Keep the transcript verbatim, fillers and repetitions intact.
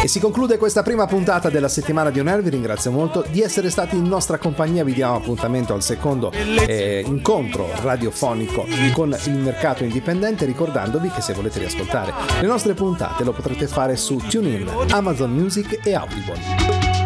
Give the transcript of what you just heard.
E si conclude questa prima puntata della settimana di On Air. Vi ringrazio molto di essere stati in nostra compagnia. Vi diamo appuntamento al secondo eh, incontro radiofonico con il mercato indipendente, ricordandovi che se volete riascoltare le nostre puntate lo potrete fare su TuneIn, Amazon Music e Audible.